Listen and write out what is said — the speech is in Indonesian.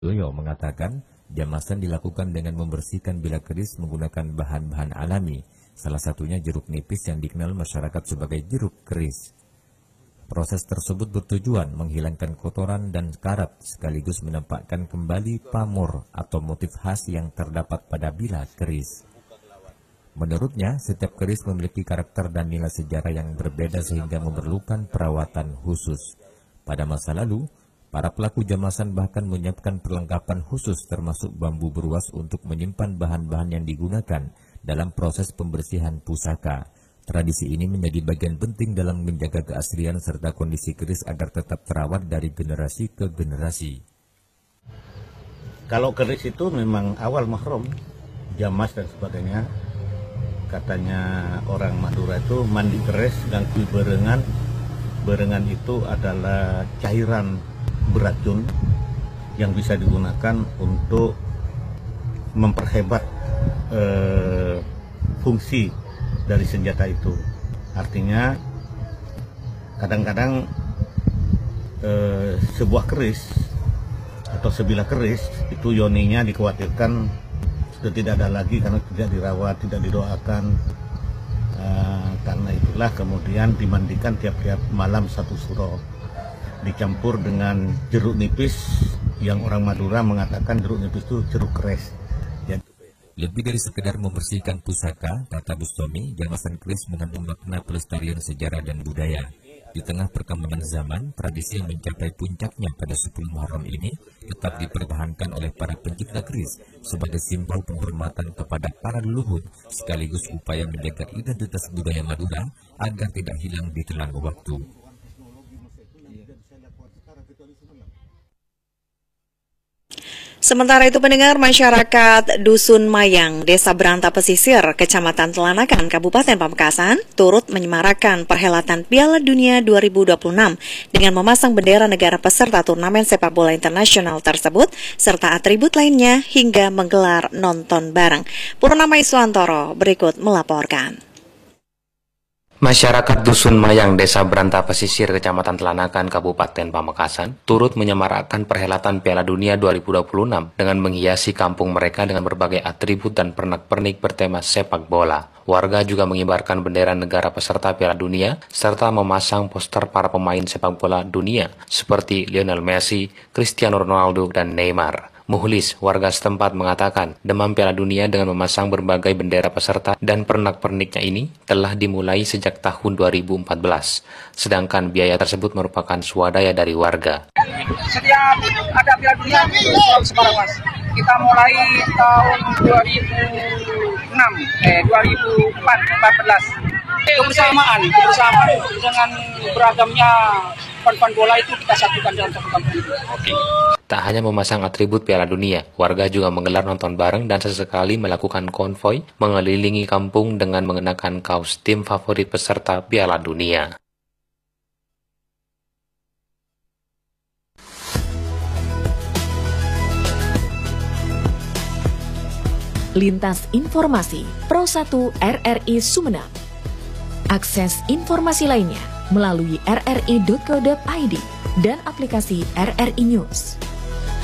Loyo mengatakan, jamasan dilakukan dengan membersihkan bila keris menggunakan bahan-bahan alami, salah satunya jeruk nipis yang dikenal masyarakat sebagai jeruk keris. Proses tersebut bertujuan menghilangkan kotoran dan karat sekaligus menampakkan kembali pamor atau motif khas yang terdapat pada bila keris. Menurutnya, setiap keris memiliki karakter dan nilai sejarah yang berbeda sehingga memerlukan perawatan khusus. Pada masa lalu, para pelaku jamasan bahkan menyiapkan perlengkapan khusus termasuk bambu beruas untuk menyimpan bahan-bahan yang digunakan dalam proses pembersihan pusaka. Tradisi ini menjadi bagian penting dalam menjaga keaslian serta kondisi keris agar tetap terawat dari generasi ke generasi. Kalau keris itu memang awal mahrum, jamas dan sebagainya. Katanya orang Madura itu mandi keris dan kui berengan. Berengan itu adalah cairan beracun yang bisa digunakan untuk memperhebat fungsi dari senjata itu. Artinya kadang-kadang sebuah keris atau sebilah keris itu yoninya dikhawatirkan sudah tidak ada lagi karena tidak dirawat, tidak didoakan. Karena itulah kemudian dimandikan tiap-tiap malam satu suro, dicampur dengan jeruk nipis yang orang Madura mengatakan jeruk nipis itu jeruk keris. Lebih dari sekedar membersihkan pusaka, kata Bustomi, jamasan keris mengandung makna pelestarian sejarah dan budaya. Di tengah perkembangan zaman, tradisi yang mencapai puncaknya pada 10 Muharram ini tetap dipertahankan oleh para pencipta keris sebagai simbol penghormatan kepada para leluhur, sekaligus upaya menjaga identitas budaya Madura agar tidak hilang di telan waktu. Sementara itu pendengar, masyarakat Dusun Mayang, Desa Beranta Pesisir, Kecamatan Telanakan, Kabupaten Pamekasan, turut menyemarakan perhelatan Piala Dunia 2026 dengan memasang bendera negara peserta turnamen sepak bola internasional tersebut, serta atribut lainnya hingga menggelar nonton bareng. Purnama Iswantoro berikut melaporkan. Masyarakat Dusun Mayang, Desa Beranta Pesisir, Kecamatan Telanakan, Kabupaten Pamekasan, turut menyemarakkan perhelatan Piala Dunia 2026 dengan menghiasi kampung mereka dengan berbagai atribut dan pernak-pernik bertema sepak bola. Warga juga mengibarkan bendera negara peserta Piala Dunia, serta memasang poster para pemain sepak bola dunia, seperti Lionel Messi, Cristiano Ronaldo, dan Neymar. Muhlis, warga setempat mengatakan, demam Piala Dunia dengan memasang berbagai bendera peserta dan pernak-perniknya ini telah dimulai sejak tahun 2014. Sedangkan biaya tersebut merupakan swadaya dari warga. Setiap ada Piala Dunia selalu sebarang, Mas. Kita mulai tahun 2014. Kebersamaan dengan beragamnya fan-fan bola itu kita satukan dalam satu kampung itu. Oke. Tak hanya memasang atribut Piala Dunia, warga juga menggelar nonton bareng dan sesekali melakukan konvoi mengelilingi kampung dengan mengenakan kaos tim favorit peserta Piala Dunia. Lintas Informasi Pro 1 RRI Sumeneb. Akses informasi lainnya melalui rri.co.id dan aplikasi RRI News.